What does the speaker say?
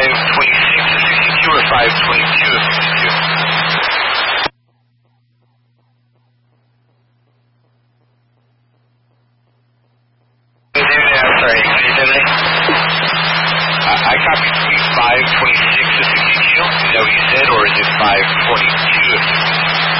526 of 62 or 522 of 62? I'm sorry, can you say that? I copied 526 of 62. Is that what you said, or is it 522 of 62?